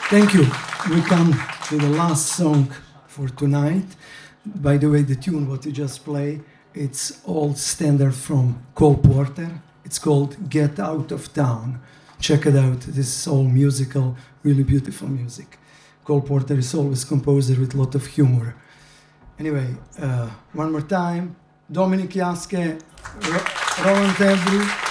Thank you. We come to the last song for tonight. By the way, the tune what you just play, it's old standard from Cole Porter. It's called Get Out of Town. Check it out. This is all musical, really beautiful music. Cole Porter is always composer with a lot of humor. Anyway, one more time. Dominic Jaske, Roland Andrew.